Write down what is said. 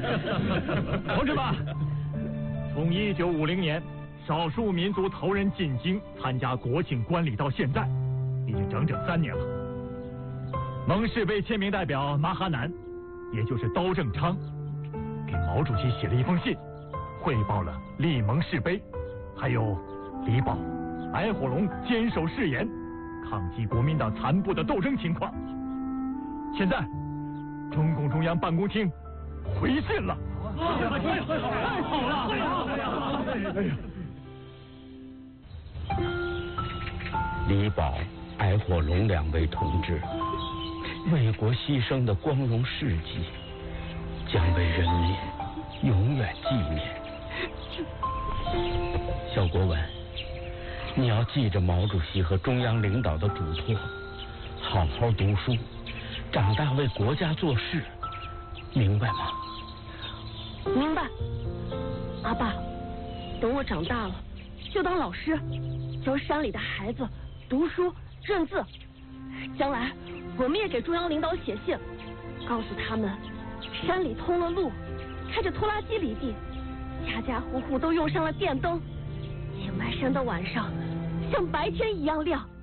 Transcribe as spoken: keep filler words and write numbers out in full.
同志们，从一九五零年少数民族头人进京参加国庆观礼到现在，已经整整三年了。蒙氏杯签名代表马哈南，也就是刀正昌，给毛主席写了一封信，汇报了立蒙氏杯，还有李宝、矮火龙坚守誓言，抗击国民党残部的斗争情况。现在，中共中央办公厅回信了。太好了！太好了！哎呀！ 李宝、矮火龙两位同志为国牺牲的光荣事迹，将被人民永远纪念。肖国文，你要记着毛主席和中央领导的嘱托，好好读书，长大为国家做事，明白吗？ 明白。阿爸，等我长大了，就当老师，教山里的孩子读书认字。将来我们也给中央领导写信，告诉他们山里通了路，开着拖拉机犁地，家家户户都用上了电灯，青白山的晚上像白天一样亮。